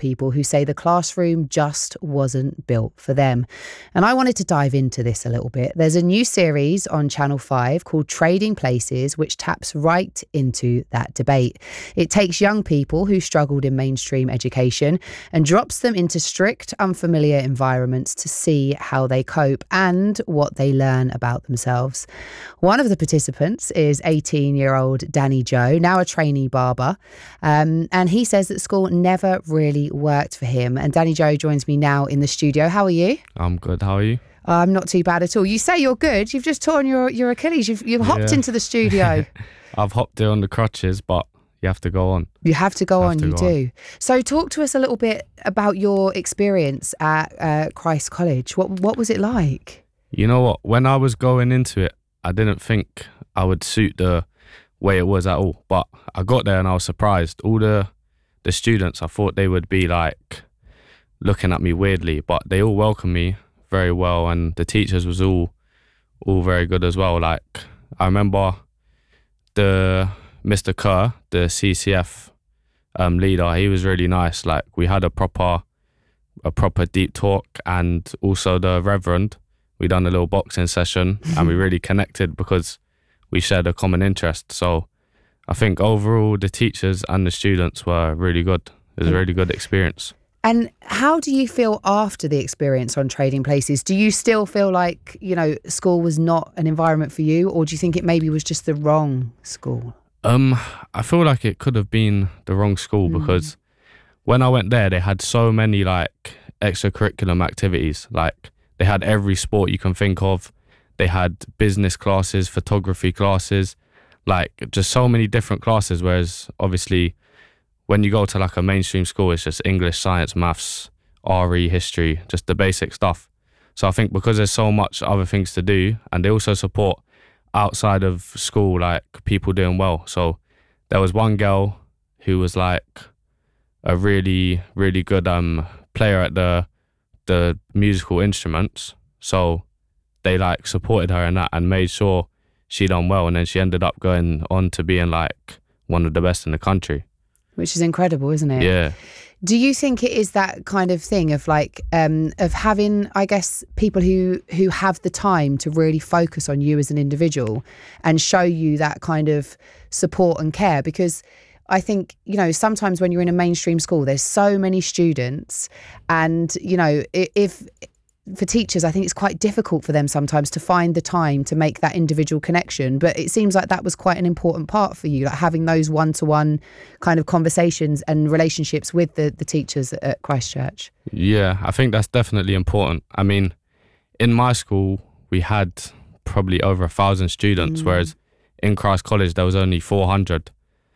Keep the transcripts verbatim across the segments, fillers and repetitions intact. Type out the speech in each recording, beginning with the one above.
people who say the classroom just wasn't built for them. And I wanted to dive into this a little bit. There's a new series on Channel five called Trading Places, which taps right into that debate. It takes young people who struggled in mainstream education and drops them into strict, unfamiliar environments to see how they cope and what they learn about themselves. One of the participants is eighteen-year-old Danny Joe, now a trainee barber, um, and he says that school never really worked for him. And Danny Joe joins me now in the studio. How are you? I'm good. How are you? I'm not too bad at all. You say you're good. You've just torn your, your Achilles. You've, you've hopped Yeah. into the studio. I've hopped there on the crutches, but you have to go on. You have to go Have on, to you go do. on. So talk to us a little bit about your experience at uh, Christ College. What what was it like? You know what? When I was going into it, I didn't think I would suit the way it was at all. But I got there and I was surprised. All the the students, I thought they would be like looking at me weirdly, but they all welcomed me very well, and the teachers was all all very good as well. Like I remember the Mister Kerr, the C C F um, leader, he was really nice. Like we had a proper a proper deep talk, and also the Reverend, we done a little boxing session and we really connected because we shared a common interest. So I think overall the teachers and the students were really good. It was a really good experience. And how do you feel after the experience on Trading Places? Do you still feel like, you know, school was not an environment for you, or do you think it maybe was just the wrong school? Um, I feel like it could have been the wrong school Mm. because when I went there, they had so many like extracurriculum activities. Like they had every sport you can think of. They had business classes, photography classes, like just so many different classes. Whereas obviously when you go to like a mainstream school, it's just English, science, maths, R E, history, just the basic stuff. So I think because there's so much other things to do, and they also support outside of school, like people doing well. So there was one girl who was like a really, really good um player at the the musical instruments. So they like supported her in that and made sure she done well, and then she ended up going on to being like one of the best in the country. Which is incredible, isn't it? Yeah. Do you think it is that kind of thing of like um, of having, I guess, people who who have the time to really focus on you as an individual and show you that kind of support and care? Because I think, you know, sometimes when you're in a mainstream school, there's so many students, and, you know, i- if for teachers, I think it's quite difficult for them sometimes to find the time to make that individual connection. But it seems like that was quite an important part for you, like having those one-to-one kind of conversations and relationships with the, the teachers at Christchurch. Yeah, I think that's definitely important. I mean, in my school, we had probably over a thousand students, Mm. whereas in Christ College, there was only four hundred.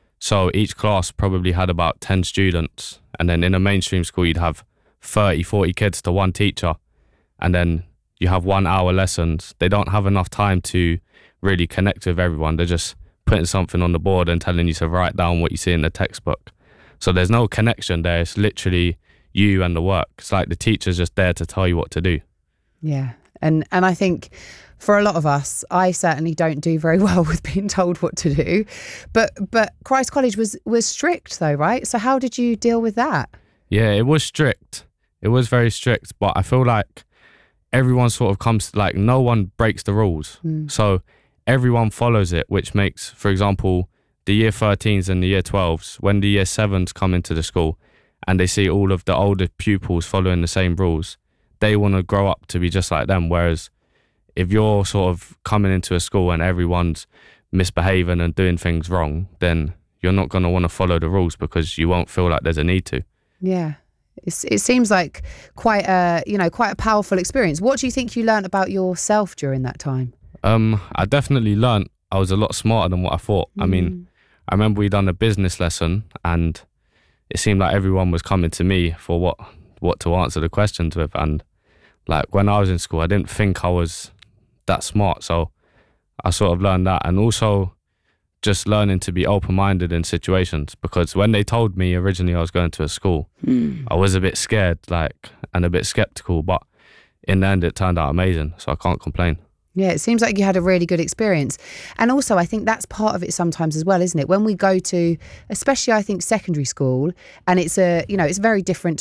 So each class probably had about ten students. And then in a mainstream school, you'd have thirty, forty kids to one teacher. And then you have one hour lessons. They don't have enough time to really connect with everyone. They're just putting something on the board and telling you to write down what you see in the textbook. So there's no connection there. It's literally you and the work. It's like the teacher's just there to tell you what to do. Yeah. And and I think for a lot of us, I certainly don't do very well with being told what to do. But but Christ College was, was strict though, right? So how did you deal with that? Yeah, it was strict. It was very strict, but I feel like everyone sort of comes, like no one breaks the rules. Mm. So everyone follows it, which makes, for example, the year thirteens and the year twelves, when the year sevens come into the school and they see all of the older pupils following the same rules, they want to grow up to be just like them. Whereas if you're sort of coming into a school and everyone's misbehaving and doing things wrong, then you're not going to want to follow the rules because you won't feel like there's a need to. Yeah. It's, it seems like quite a, you know, quite a powerful experience. What do you think you learnt about yourself during that time? Um, I definitely learnt I was a lot smarter than what I thought. I mean, I remember we done a business lesson and it seemed like everyone was coming to me for what, what to answer the questions with. And like when I was in school, I didn't think I was that smart. So I sort of learned that. And also just learning to be open-minded in situations, because when they told me originally I was going to a school, Mm. I was a bit scared, like, and a bit skeptical, but in the end it turned out amazing, so I can't complain. Yeah, it seems like you had a really good experience. And also, I think that's part of it sometimes as well, isn't it? When we go to, especially I think secondary school, and it's a, you know, it's very different